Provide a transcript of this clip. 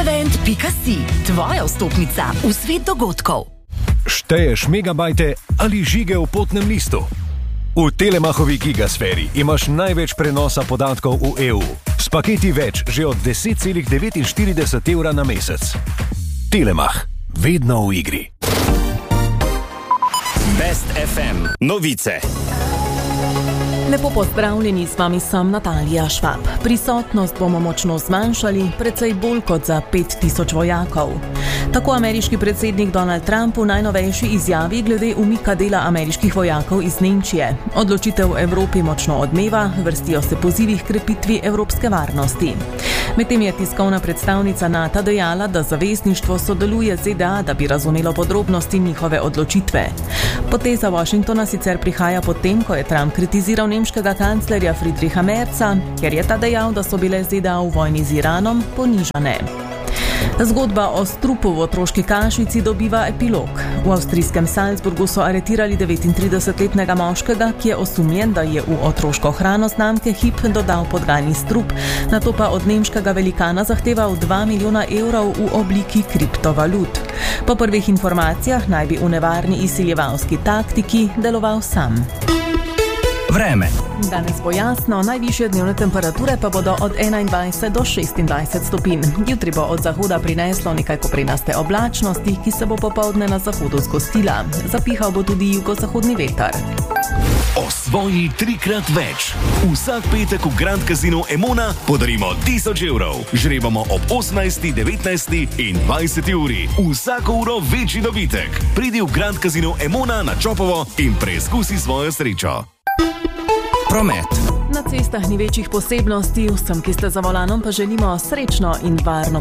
Sportevent.si, tvoja vstopnica v svet dogodkov. Šteješ megabajte ali žige v potnem listu? V Telemachovi gigasferi imaš največ prenosa podatkov v EU. S paketi več že od 10,49 € na mesec. Telemach, vedno v igri. Best FM novice. Lepo pozdravljeni, z vami sem Natalija Švab. Prisotnost bomo močno zmanjšali, precej bolj kot za 5000 vojakov. Tako ameriški predsednik Donald Trump v najnovejši izjavi glede umika dela ameriških vojakov iz Nemčije. Odločitev v Evropi močno odmeva, vrstijo se pozivi h krepitvi evropske varnosti. Medtem je tiskovna predstavnica NATO dejala, da zavezništvo sodeluje z ZDA, da bi razumelo podrobnosti njihove odločitve. Poteza Washingtona sicer prihaja potem, ko je Trump kritiziral nemškega kanclerja Friedricha Merza, ker je ta dejal, da so bile ZDA v vojni z Iranom ponižane. Zgodba o strupu v otroški kašici dobiva epilog. V avstrijskem Salzburgu so aretirali 39-letnega moškega, ki je osumljen, da je v otroško hrano znamke Hip dodal podgani strup, nato pa od nemškega velikana zahteval 2 milijona evrov v obliki kriptovalut. Po prvih informacijah naj bi v nevarni izsiljevalski taktiki deloval sam. Vreme. Danes bo jasno, najvišje dnevne temperature pa bodo od 21 do 26 stopinj. Jutri bo od zahoda prineslo nekaj koprenaste oblačnosti, ki se bo popoldne na zahodu zgostila. Zapihal bo tudi jugozahodni veter. Osvoji 3-krat več. Vsak petek v Grand Casino Emona podarimo 1000 evrov. Žrebamo ob 18, 19 in 20 uri. Vsako uro večji dobitek. Pridi v Grand Casino Emona na Čopovo in preizkusi svojo srečo. Promet. Na cestah ni večjih posebnosti, vsem, ki ste za volanom, pa želimo srečno in varno